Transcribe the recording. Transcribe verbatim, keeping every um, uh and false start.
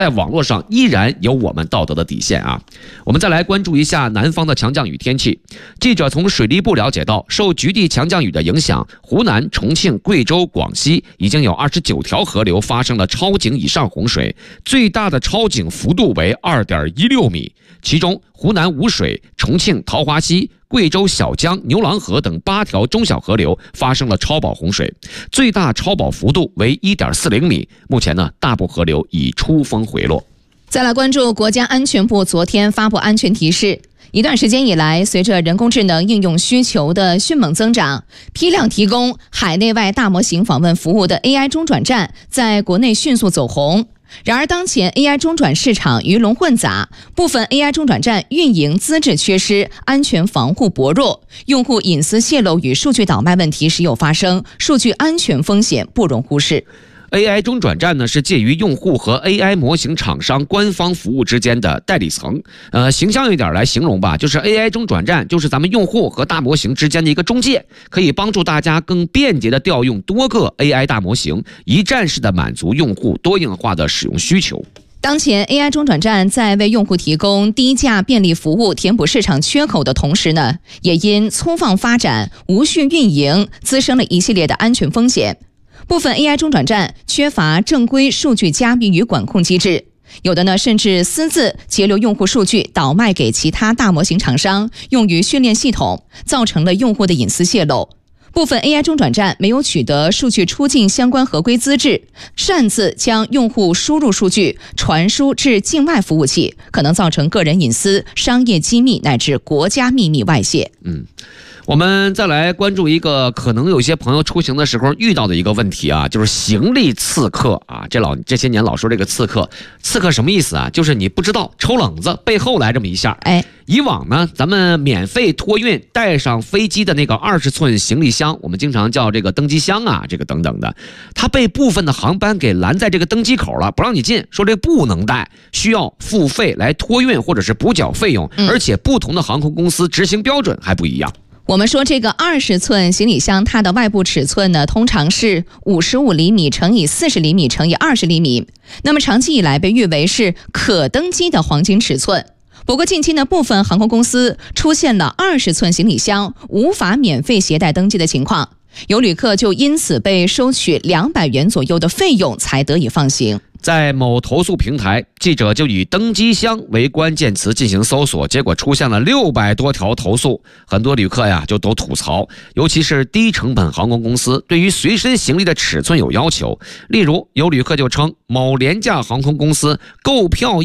在网络上依然有我们道德的底线啊。我们再来关注一下南方的强降雨天气。记者从水利部了解到，受局地强降雨的影响，湖南、重庆、贵州、广西已经有二十九条河流发生了超警以上洪水，最大的超警幅度为 二点一六米。其中，湖南吴水、重庆桃花溪、贵州小江、牛郎河等八条中小河流发生了超保洪水，最大超保幅度为 一点四零米。目前呢，大部河流已出峰回落。 再来关注国家安全部昨天发布安全提示。一段时间以来，随着人工智能应用需求的迅猛增长，批量提供海内外大模型访问服务的 A I 中转站在国内迅速走红。然而，当前 A I 中转市场鱼龙混杂，部分 A I 中转站运营资质缺失，安全防护薄弱，用户隐私泄露与数据倒卖问题时有发生，数据安全风险不容忽视。 A I 中转站呢是介于用户和 A I 模型厂商官方服务之间的代理层。呃，形象一点来形容吧，就是 A I 中转站就是咱们用户和大模型之间的一个中介，可以帮助大家更便捷的调用多个 A I 大模型，一站式的满足用户多样化的使用需求。 当前 A I 中转站在为用户提供低价便利服务、填补市场缺口的同时呢，也因粗放发展、无序运营，滋生了一系列的安全风险。部分 A I 中转站缺乏正规数据加密与管控机制，有的呢甚至私自截留用户数据倒卖给其他大模型厂商，用于训练系统，造成了用户的隐私泄露。部分 A I 中转站没有取得数据出境相关合规资质，擅自将用户输入数据传输至境外服务器，可能造成个人隐私、商业机密乃至国家秘密外泄。 嗯。我们再来关注一个可能有些朋友出行的时候遇到的一个问题啊，就是行李刺客啊。这老这些年老说这个刺客，刺客什么意思啊？就是你不知道抽冷子背后来这么一下。 哎， 以往呢，咱们免费托运带上飞机的那个二十寸行李箱，我们经常叫这个登机箱啊，这个等等的，它被部分的航班给拦在这个登机口了，不让你进，说这不能带，需要付费来托运或者是补缴费用， 嗯、 而且不同的航空公司执行标准还不一样。 我们说这个二十寸行李箱，它的外部尺寸呢，通常是五十五厘米乘以四十厘米乘以二十厘米，那么长期以来被誉为是可登机的黄金尺寸。不过近期呢，部分航空公司出现了二十寸行李箱无法免费携带登机的情况，有旅客就因此被收取两百元左右的费用才得以放行。 在某投诉平台，记者就以登机箱为关键词进行搜索，结果出现了六百多条投诉。很多旅客呀就都吐槽，尤其是低成本航空公司对于随身行李的尺寸有要求。例如有旅客就称某廉价航空公司购票